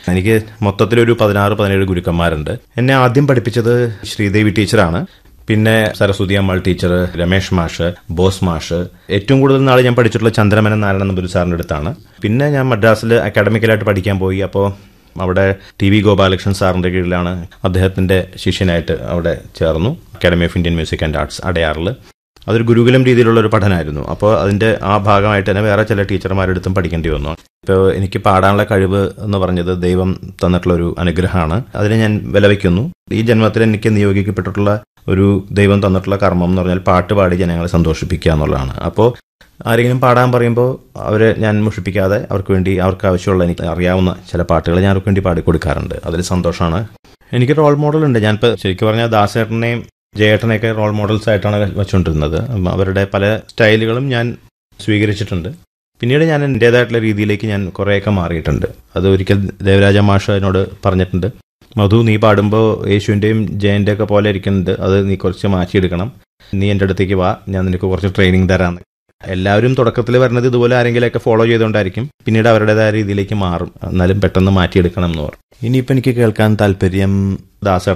എനിക്ക് മൊത്തത്തിലൊരു 16-17 ഗുരുക്കന്മാരുണ്ട്. എന്നെ ആദ്യം പഠിപ്പിച്ചത് ശ്രീദേവി ടീച്ചറാണ്. പിന്നെ സരസ്വതി അമ്മാൾ ടീച്ചർ, രമേഷ് മാഷ്, ബോസ് മാഷ്. ഏറ്റവും കൂടുതൽ നാൾ ഞാൻ പഠിച്ചിട്ടുള്ള ചന്ദ്രമേനോൻ നാരായണൻ നമ്പൂതിരി സാറിന്റെ അടുത്താണ്. പിന്നെ ഞാൻ മദ്രാസിൽ അക്കാഡമിക്കലായിട്ട് പഠിക്കാൻ പോയി. അപ്പോൾ അവിടെ ടി വി ഗോപാലകൃഷ്ണൻ സാറിന്റെ കീഴിലാണ് അദ്ദേഹത്തിന്റെ ശിഷ്യനായിട്ട് അവിടെ ചേർന്നു. Academy of Indian music and arts അടയാറിൽ. അതൊരു ഗുരുകുലം രീതിയിലുള്ള ഒരു പഠനമായിരുന്നു. അപ്പോൾ അതിന്റെ ആ ഭാഗമായിട്ട് തന്നെ വേറെ ചില ടീച്ചർമാരുടെ അടുത്തും പഠിക്കേണ്ടി വന്നു. ഇപ്പോൾ എനിക്ക് പാടാനുള്ള കഴിവ് എന്ന് പറഞ്ഞത് ദൈവം തന്നിട്ടുള്ള ഒരു അനുഗ്രഹമാണ്. അതിനെ ഞാൻ വിലവയ്ക്കുന്നു. ഈ ജന്മത്തിൽ എനിക്ക് നിയോഗിക്കപ്പെട്ടിട്ടുള്ള ഒരു ദൈവം തന്നിട്ടുള്ള കർമ്മം എന്ന് പറഞ്ഞാൽ പാട്ട് പാടി ജനങ്ങളെ സന്തോഷിപ്പിക്കുക എന്നുള്ളതാണ്. അപ്പോൾ ആരെങ്കിലും പാടാൻ പറയുമ്പോൾ അവരെ ഞാൻ മുഷിപ്പിക്കാതെ അവർക്ക് വേണ്ടി അവർക്ക് ആവശ്യമുള്ള എനിക്ക് അറിയാവുന്ന ചില പാട്ടുകൾ ഞാൻ അവർക്ക് വേണ്ടി പാടിക്കൊടുക്കാറുണ്ട്. അതിൽ സന്തോഷമാണ്. എനിക്ക് റോൾ മോഡലുണ്ട്. ഞാനിപ്പോൾ ശരിക്കും പറഞ്ഞാൽ ദാസേട്ടനെയും ജയേട്ടനെയൊക്കെ റോൾ മോഡൽസ് ആയിട്ടാണ് വെച്ചുകൊണ്ടിരുന്നത്. അവരുടെ പല സ്റ്റൈലുകളും ഞാൻ സ്വീകരിച്ചിട്ടുണ്ട്. പിന്നീട് ഞാൻ എൻ്റേതായിട്ടുള്ള രീതിയിലേക്ക് ഞാൻ കുറേയൊക്കെ മാറിയിട്ടുണ്ട്. അത് ഒരിക്കൽ ദേവരാജ മാഷ് എന്നോട് പറഞ്ഞിട്ടുണ്ട്, മധു നീ പാടുമ്പോൾ യേശുവിൻ്റെയും ജയൻ്റെ ഒക്കെ പോലെ ഇരിക്കുന്നുണ്ട്, അത് നീ കുറച്ച് മാറ്റിയെടുക്കണം, നീ എൻ്റെ അടുത്തേക്ക് വാ, ഞാൻ നിനക്ക് കുറച്ച് ട്രെയിനിങ് തരാമെന്ന്. എല്ലാവരും തുടക്കത്തിൽ വരുന്നത് ഇതുപോലെ ആരെങ്കിലുമൊക്കെ ഫോളോ ചെയ്തുകൊണ്ടായിരിക്കും. പിന്നീട് അവരുടേതായ രീതിയിലേക്ക് മാറും. എന്നാലും പെട്ടെന്ന് മാറ്റിയെടുക്കണം എന്ന് പറഞ്ഞു. ഇനിയിപ്പോൾ എനിക്ക് കേൾക്കാൻ താല്പര്യം ദാസേട്ടൻ